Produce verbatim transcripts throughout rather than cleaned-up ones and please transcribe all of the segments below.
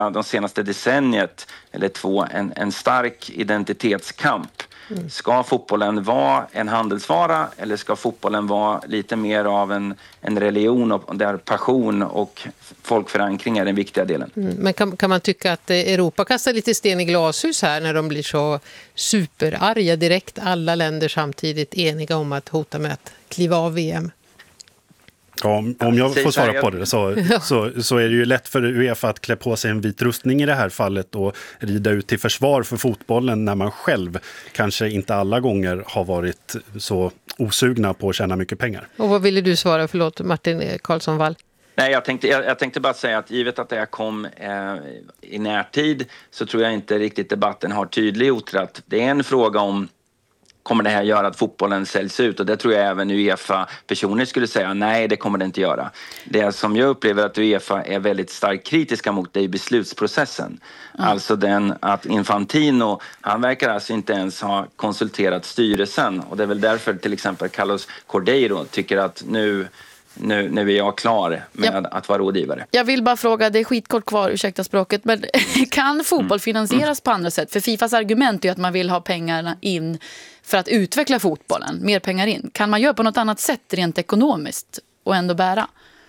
de senaste decenniet eller två en, en stark identitetskamp. Mm. Ska fotbollen vara en handelsvara eller ska fotbollen vara lite mer av en, en religion och där passion och folkförankring är den viktiga delen? Mm. Men kan, kan man tycka att Europa kastar lite sten i glashus här när de blir så superarga direkt, alla länder samtidigt eniga om att hota med att kliva av V M? Ja, om jag får svara på det så, så, så är det ju lätt för UEFA att klä på sig en vit rustning i det här fallet och rida ut till försvar för fotbollen när man själv kanske inte alla gånger har varit så osugna på att tjäna mycket pengar. Och vad ville du svara? Förlåt, Martin Karlsson Wall. Nej, jag tänkte, jag, jag tänkte bara säga att givet att det här kom eh, i närtid så tror jag inte riktigt debatten har tydliggjort att det är en fråga om kommer det här göra att fotbollen säljs ut? Och det tror jag även UEFA personer skulle säga, nej det kommer det inte göra. Det som jag upplever att UEFA är väldigt starkt kritiska mot det är beslutsprocessen. Mm. Alltså den att Infantino, han verkar alltså inte ens ha konsulterat styrelsen. Och det är väl därför till exempel Carlos Cordeiro tycker att nu... Nu, nu är jag klar med ja. att vara rådgivare. Jag vill bara fråga, det är skitkort kvar, ursäkta språket, men kan fotboll finansieras mm. på andra sätt? För Fifas argument är att man vill ha pengarna in för att utveckla fotbollen, mer pengar in. Kan man göra på något annat sätt rent ekonomiskt och ändå bära?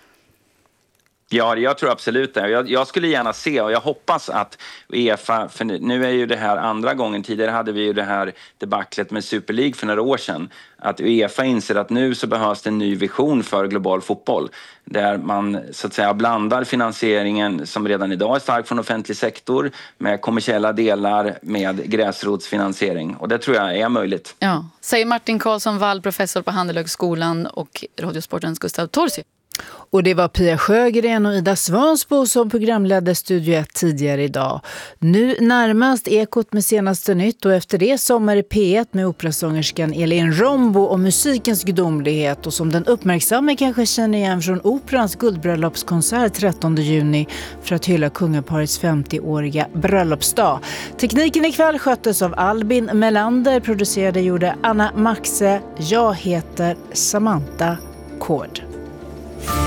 Ja, jag tror absolut det. Jag, jag skulle gärna se och jag hoppas att UEFA, för nu är ju det här andra gången, tidigare hade vi ju det här debaclet med Super League för några år sedan, att UEFA inser att nu så behövs det en ny vision för global fotboll där man så att säga blandar finansieringen som redan idag är stark från offentlig sektor med kommersiella delar med gräsrotsfinansiering och det tror jag är möjligt. Ja, säger Martin Karlsson Wall, professor på Handelshögskolan och Radiosportens Gustav Torsi. Och det var Pia Sjögren och Ida Svansbo som programledde Studio ett tidigare idag. Nu närmast Ekot med senaste nytt och efter det Sommar i P ett med operasångerskan Elin Rombo och musikens gudomlighet och som den uppmärksamma kanske känner igen från Operans guldbröllopskonsert trettonde juni för att hylla kungaparets femtioåriga bröllopsdag. Tekniken ikväll sköttes av Albin Melander, producerade gjorde Anna Maxe. Jag heter Samantha Kård.